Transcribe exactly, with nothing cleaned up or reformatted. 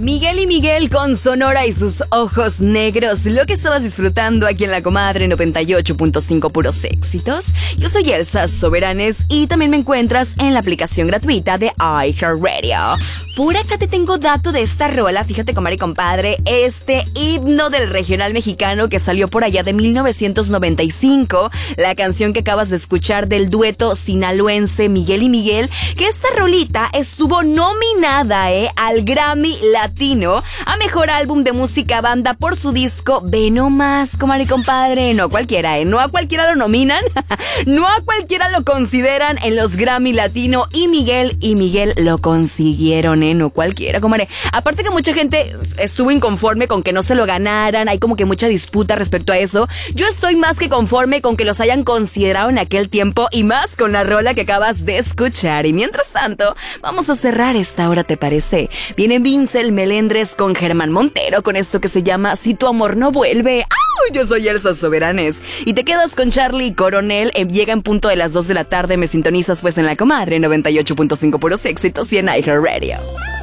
Miguel y Miguel con Sonora y sus ojos negros. Lo que estabas disfrutando aquí en La Comadre noventa y ocho punto cinco puros éxitos. Yo soy Elsa Soberanes y también me encuentras en la aplicación gratuita de iHeartRadio. Por acá te tengo dato de esta rola. Fíjate, comadre y compadre, este himno del regional mexicano que salió por allá de mil novecientos noventa y cinco. La canción que acabas de escuchar del dueto sinaloense Miguel y Miguel. Que esta rolita estuvo nominada eh, al Grammy Latino a Mejor Álbum de Música Banda por su disco Ve No Más, comadre y compadre. No a cualquiera, ¿eh? No a cualquiera lo nominan. No a cualquiera lo consideran en los Grammy Latino. Y Miguel y Miguel lo consiguieron, ¿eh? No cualquiera, comadre. Aparte que mucha gente estuvo inconforme con que no se lo ganaran. Hay como que mucha disputa respecto a eso. Yo estoy más que conforme con que los hayan considerado en aquel tiempo. Y más con la rola que acabas de escuchar. Y mientras tanto, vamos a cerrar esta hora, ¿te parece? Viene Vincel Melendres con Germán Montero con esto que se llama Si tu amor no vuelve. ¡Au! Yo soy Elsa Soberanes y te quedas con Charlie Coronel. Eh, llega en punto de las dos de la tarde. Me sintonizas pues en La Comadre noventa y ocho punto cinco puros éxitos y en iHeartRadio.